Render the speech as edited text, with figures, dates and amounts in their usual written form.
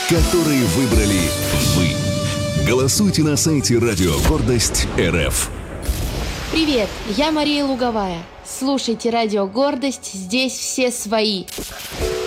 которые выбрали вы. Голосуйте на сайте Радио Гордость РФ. Привет, я Мария Луговая. Слушайте Радио Гордость, здесь все свои.